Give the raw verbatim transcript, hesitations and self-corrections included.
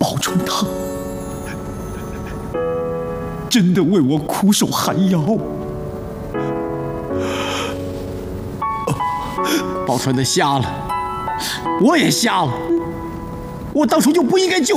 宝钧他真的为我苦守寒窑。 宝钏他瞎了，我也瞎了。我当初就不应该救